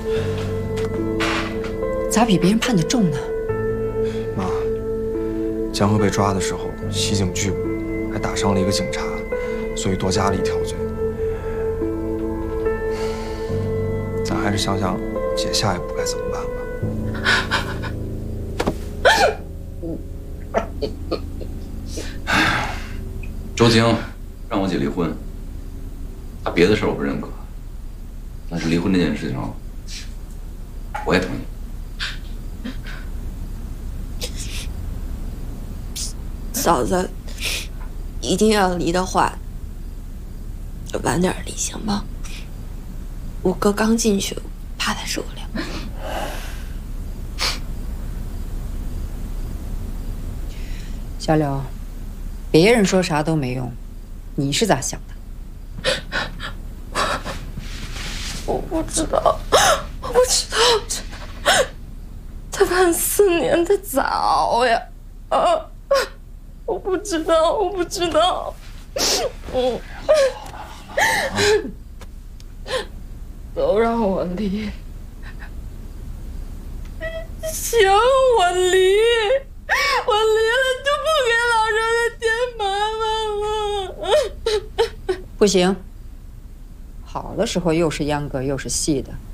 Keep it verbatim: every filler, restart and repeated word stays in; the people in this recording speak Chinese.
咋比别人判的重呢？ 妈，江河被抓的时候袭警拒捕，还打伤了一个警察，所以多加了一条罪。咱还是想想姐下一步该怎么办吧。 周晶让我姐离婚，她别的事我不认可，但是离婚这件事情，我也同意。 嫂子，一定要离的话，就晚点离，行吗？我哥刚进去，怕他受不了。 小柳。 别人说啥都没用，你是咋想的？ 我不知道，我不知道，他判四年太早呀！啊，我不知道，我不知道。嗯，都让我离，行，我离。 我离了就不给老周家添麻烦了。 不行，好的时候又是秧歌又是戏的，